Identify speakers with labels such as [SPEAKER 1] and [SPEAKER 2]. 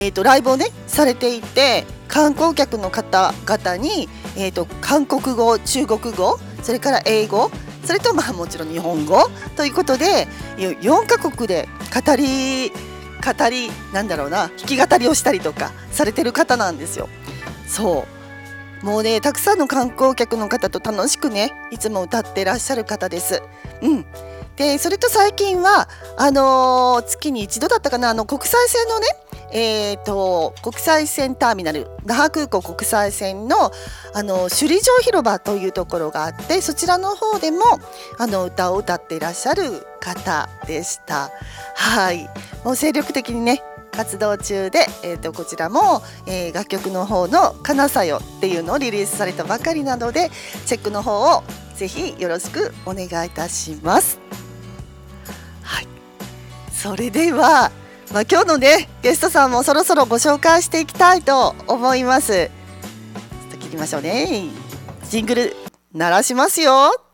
[SPEAKER 1] ライブをねされていて、観光客の方々に、韓国語、中国語、それから英語、それともちろん日本語ということで4カ国で語りなんだろうな、弾き語りをしたりとかされてる方なんですよ。そうもうね、たくさんの観光客の方と楽しくねいつも歌ってらっしゃる方です。でそれと最近は月に一度だったかな、国際線のね国際線ターミナル、那覇空港国際線の首里城広場というところがあって、そちらの方でも歌を歌っていらっしゃる方でした。はい、もう精力的にね活動中で、こちらも、楽曲の方の「かなさよ」っていうのをリリースされたばかりなので、チェックの方をぜひよろしくお願いいたします。はい、それでは今日のねゲストさんもそろそろご紹介していきたいと思います。ちょっと切りましょうね。ジングル鳴らしますよ。